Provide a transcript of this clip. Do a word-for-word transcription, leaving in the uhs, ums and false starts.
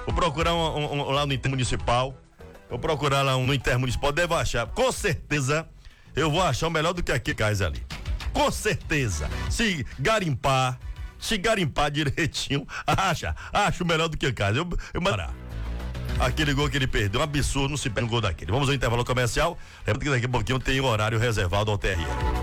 Vou procurar um, um, um, lá no Intermunicipal. Vou procurar lá um no Intermunicipal. Devo achar. Com certeza eu vou achar o melhor do que aquele cais ali. Com certeza. Se garimpar, se garimpar direitinho, acha, acho melhor do que o cais. Eu, eu parar. Aquele gol que ele perdeu, um absurdo, não se perde um gol daquele. Vamos ao intervalo comercial. Lembra que daqui a pouquinho tem o horário reservado ao T R E.